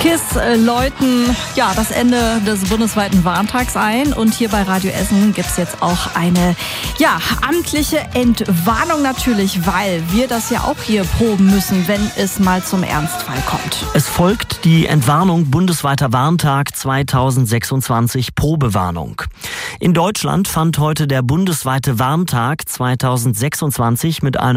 KISS läuten das Ende des bundesweiten Warntags ein. Und hier bei Radio Essen gibt es jetzt auch eine amtliche Entwarnung natürlich, weil wir das ja auch hier proben müssen, wenn es mal zum Ernstfall kommt. Es folgt die Entwarnung bundesweiter Warntag 2026 Probewarnung. In Deutschland fand heute der bundesweite Warntag 2026 mit einer